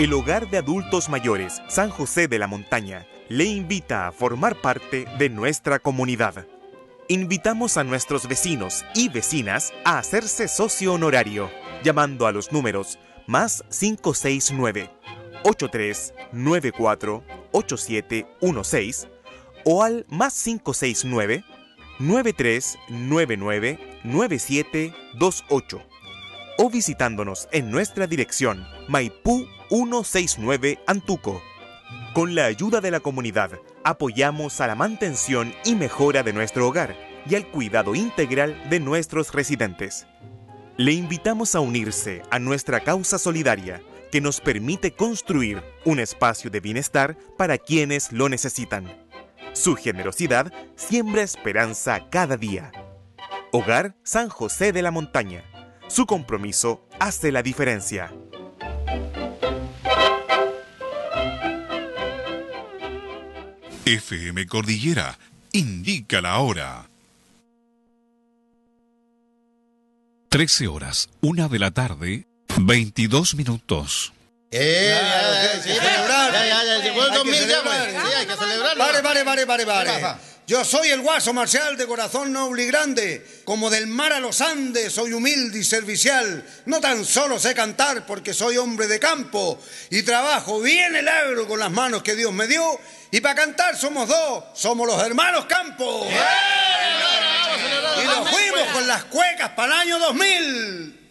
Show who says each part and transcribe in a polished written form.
Speaker 1: El Hogar de Adultos Mayores San José de la Montaña le invita a formar parte de nuestra comunidad. Invitamos a nuestros vecinos y vecinas a hacerse socio honorario, llamando a los números más 569-8394-8716 o al más 569-9399-9728 o visitándonos en nuestra dirección Maipú 169 Antuco. Con la ayuda de la comunidad, apoyamos a la mantención y mejora de nuestro hogar y al cuidado integral de nuestros residentes. Le invitamos a unirse a nuestra causa solidaria que nos permite construir un espacio de bienestar para quienes lo necesitan. Su generosidad siembra esperanza cada día. Hogar San José de la Montaña. Su compromiso hace la diferencia.
Speaker 2: FM Cordillera indica la hora. 13 horas, 1 de la tarde, 22 minutos.
Speaker 3: Hay que celebrar.
Speaker 4: Hay que celebrar.
Speaker 3: Yo soy el Guaso Marcial, de corazón noble y grande, como del mar a los Andes soy humilde y servicial. No tan solo sé cantar porque soy hombre de campo y trabajo bien el agro con las manos que Dios me dio, y para cantar somos dos, somos los hermanos Campos. Y nos fuimos con las cuecas para el año 2000.